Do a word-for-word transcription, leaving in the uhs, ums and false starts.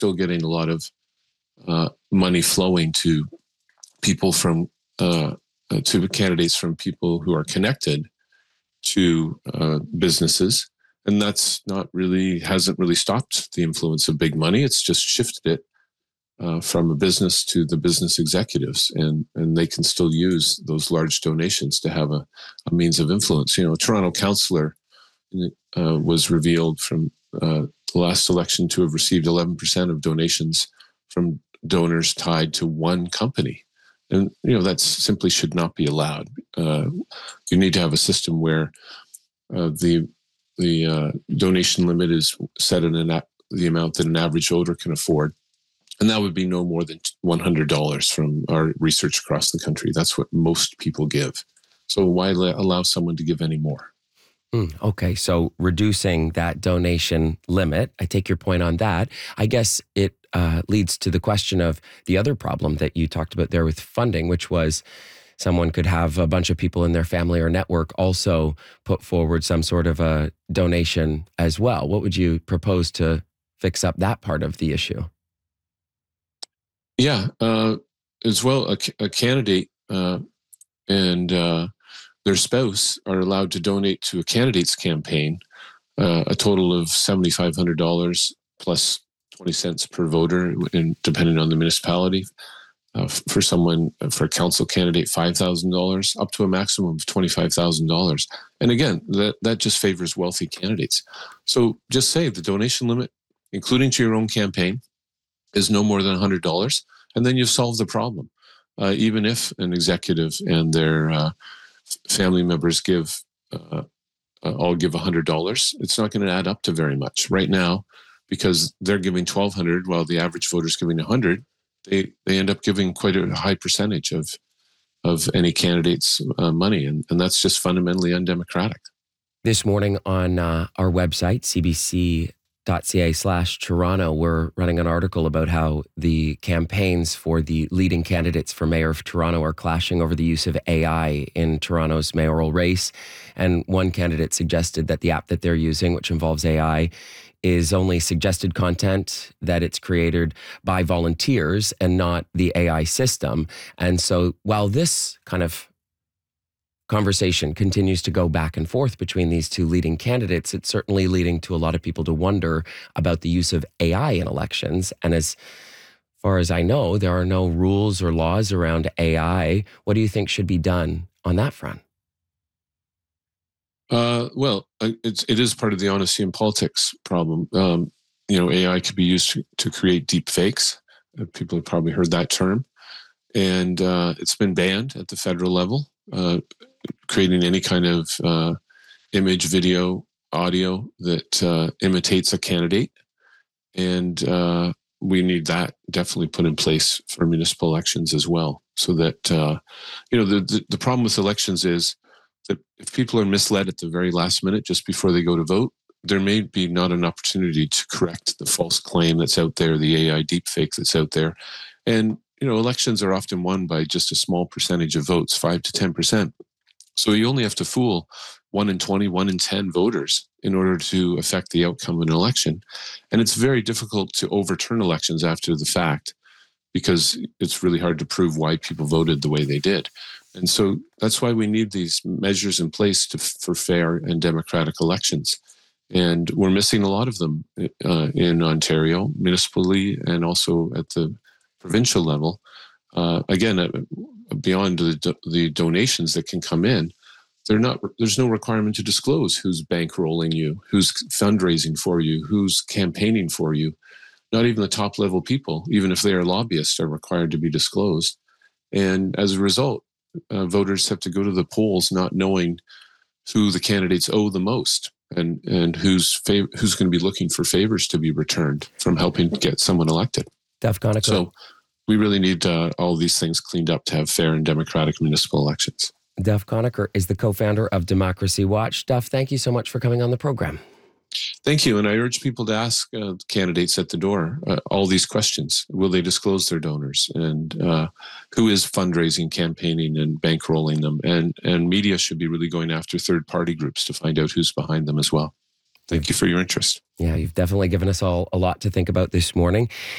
still getting a lot of uh, money flowing to people from uh, uh, to candidates from people who are connected to uh, businesses. And that's not really, hasn't really stopped the influence of big money. It's just shifted it uh, from a business to the business executives. And, and they can still use those large donations to have a, a means of influence. You know, a Toronto councillor uh, was revealed from uh, the last election to have received eleven percent of donations from donors tied to one company. And, you know, that simply should not be allowed. Uh, you need to have a system where uh, the the uh, donation limit is set at an, the amount that an average voter can afford. And that would be no more than one hundred dollars from our research across the country. That's what most people give. So why allow someone to give any more? Mm, okay, so reducing that donation limit, I take your point on that. I guess it uh, leads to the question of the other problem that you talked about there with funding, which was someone could have a bunch of people in their family or network also put forward some sort of a donation as well. What would you propose to fix up that part of the issue? Yeah, uh, as well, a, a candidate uh, and uh, their spouse are allowed to donate to a candidate's campaign uh, a total of seven thousand five hundred dollars plus twenty cents per voter, in, depending on the municipality. Uh, for someone, for a council candidate, five thousand dollars, up to a maximum of twenty-five thousand dollars. And again, that, that just favors wealthy candidates. So just say the donation limit, including to your own campaign, is no more than one hundred dollars, and then you've solved the problem. Uh, even if an executive and their uh, family members give, uh, uh, all give one hundred dollars, it's not going to add up to very much. Right now, because they're giving twelve hundred dollars while the average voter is giving one hundred dollars, they, they end up giving quite a high percentage of of any candidate's uh, money, and, and that's just fundamentally undemocratic. This morning on uh, our website, c b c dot c a slash Toronto, we're running an article about how the campaigns for the leading candidates for mayor of Toronto are clashing over the use of A I in Toronto's mayoral race. And one candidate suggested that the app that they're using, which involves A I, is only suggested content, that it's created by volunteers and not the A I system. And so while this kind of conversation continues to go back and forth between these two leading candidates, it's certainly leading to a lot of people to wonder about the use of A I in elections. And as far as I know, there are no rules or laws around A I. What do you think should be done on that front? Uh, well, it's, it is part of the honesty in politics problem. Um, you know, A I could be used to, to create deep fakes. Uh, people have probably heard that term. And uh, it's been banned at the federal level. Uh, creating any kind of uh, image, video, audio that uh, imitates a candidate. And uh, we need that definitely put in place for municipal elections as well. So that, uh, you know, the, the, the problem with elections is that if people are misled at the very last minute, just before they go to vote, there may be not an opportunity to correct the false claim that's out there, the A I deepfake that's out there. And, you know, elections are often won by just a small percentage of votes, five to ten percent. So you only have to fool one in twenty, one in ten voters in order to affect the outcome of an election. And it's very difficult to overturn elections after the fact because it's really hard to prove why people voted the way they did. And so that's why we need these measures in place to, for fair and democratic elections. And we're missing a lot of them uh, in Ontario, municipally and also at the provincial level. Uh, again, uh, beyond the, do- the donations that can come in, they're not. There's no requirement to disclose who's bankrolling you, who's fundraising for you, who's campaigning for you. Not even the top level people, even if they are lobbyists, are required to be disclosed. And as a result, uh, voters have to go to the polls not knowing who the candidates owe the most and, and who's fav- who's going to be looking for favors to be returned from helping get someone elected. Duff Conacher. So we really need uh, all these things cleaned up to have fair and democratic municipal elections. Duff Conacher is the co-founder of Democracy Watch. Duff, thank you so much for coming on the program. Thank you. And I urge people to ask uh, candidates at the door uh, all these questions. Will they disclose their donors? And uh, who is fundraising, campaigning, and bankrolling them? And, and media should be really going after third-party groups to find out who's behind them as well. Thank you for your interest. Yeah, you've definitely given us all a lot to think about this morning.